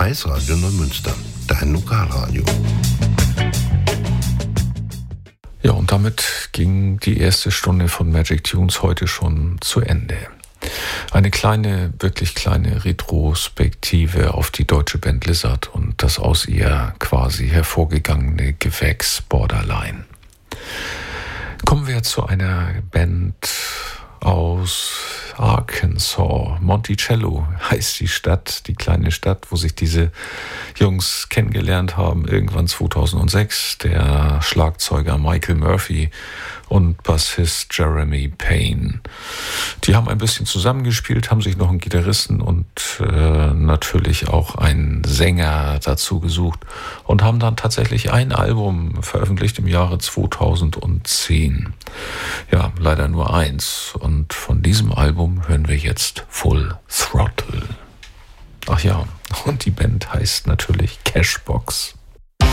Kreisradio Neumünster, dein Lokalradio. Ja, und damit ging die erste Stunde von Magic Tunes heute schon zu Ende. Eine kleine, wirklich kleine Retrospektive auf die deutsche Band Lizard und das aus ihr quasi hervorgegangene Gewächs Borderline. Kommen wir zu einer Band aus Arkansas. Monticello heißt die Stadt, die kleine Stadt, wo sich diese Jungs kennengelernt haben, irgendwann 2006. Der Schlagzeuger Michael Murphy und Bassist Jeremy Payne. Die haben ein bisschen zusammengespielt, haben sich noch einen Gitarristen und natürlich auch einen Sänger dazu gesucht und haben dann tatsächlich ein Album veröffentlicht im Jahre 2010. Ja, leider nur eins. Und von diesem Album hören wir jetzt Full Throttle. Ach ja, und die Band heißt natürlich Cashbox.